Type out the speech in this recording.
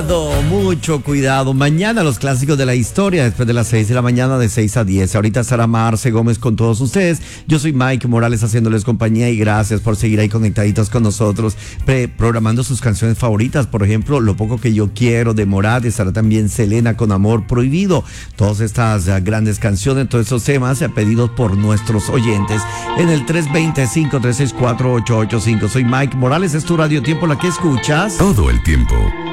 Mucho cuidado. Mañana los clásicos de la historia, después de las 6 de la mañana, de 6 a 10. Ahorita estará Marce Gómez con todos ustedes. Yo soy Mike Morales haciéndoles compañía y gracias por seguir ahí conectaditos con nosotros, programando sus canciones favoritas. Por ejemplo, Lo poco que yo quiero de Morat, estará también Selena con Amor Prohibido. Todas estas grandes canciones, todos esos temas pedidos por nuestros oyentes en el 320-536-4885. Soy Mike Morales, es tu Radio Tiempo, la que escuchas todo el tiempo.